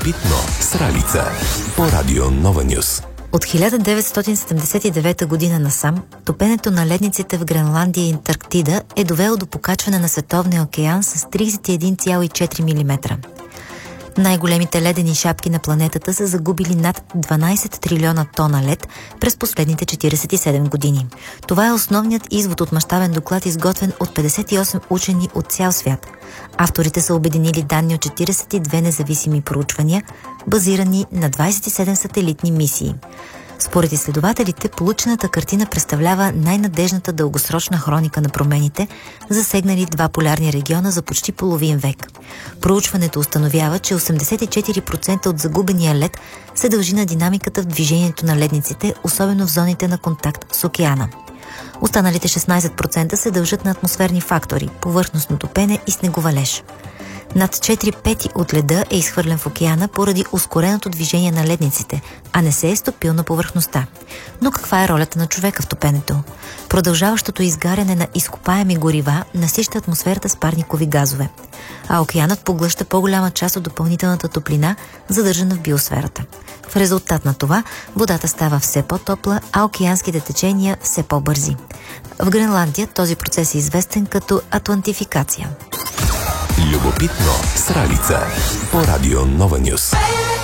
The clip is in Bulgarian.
Любопитно с Ралица по Радио Нова Нюс. От 1979 година насам, топенето на ледниците в Гренландия и Антарктида е довело до покачване на Световния океан с 31,4 мм. Най-големите ледени шапки на планетата са загубили над 12 трилиона тона лед през последните 47 години. Това е основният извод от мащабен доклад, изготвен от 58 учени от цял свят. Авторите са обединили данни от 42 независими проучвания, базирани на 27 сателитни мисии. Според изследователите, получената картина представлява най-надежната дългосрочна хроника на промените, засегнали два полярни региона за почти половин век. Проучването установява, че 84% от загубения лед се дължи на динамиката в движението на ледниците, особено в зоните на контакт с океана. Останалите 16% се дължат на атмосферни фактори, повърхностно топене и снеговалеж. Над 4/5 от леда е изхвърлен в океана поради ускореното движение на ледниците, а не се е стопил на повърхността. Но каква е ролята на човека в топенето? Продължаващото изгаряне на изкопаеми горива насища атмосферата с парникови газове, а океанът поглъща по-голяма част от допълнителната топлина, задържана в биосферата. В резултат на това водата става все по-топла, а океанските течения все по-бързи. В Гренландия този процес е известен като атлантификация. Любопитно с Ралица по Радио Нова Нюс.